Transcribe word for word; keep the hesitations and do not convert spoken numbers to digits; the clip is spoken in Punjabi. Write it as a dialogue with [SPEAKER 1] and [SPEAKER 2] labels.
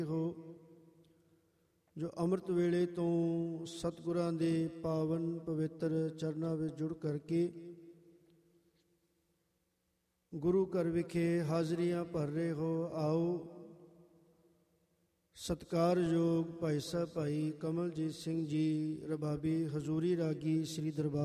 [SPEAKER 1] ਹੋ ਜੋ ਅੰਮ੍ਰਿਤ ਵੇਲੇ ਤੋਂ ਸਤਿਗੁਰਾਂ ਦੇ ਪਾਵਨ ਪਵਿੱਤਰ ਚਰਨਾਂ ਵਿੱਚ ਜੁੜ ਕਰਕੇ ਗੁਰੂ ਘਰ ਵਿਖੇ ਹਾਜ਼ਰੀਆਂ ਭਰ ਰਹੇ ਹੋ। ਆਓ ਸਤਿਕਾਰਯੋਗ ਭਾਈ ਸਾਹਿਬ ਭਾਈ ਕਮਲਜੀਤ ਸਿੰਘ ਜੀ ਰਬਾਬੀ ਹਜ਼ੂਰੀ ਰਾਗੀ ਸ੍ਰੀ ਦਰਬਾਰ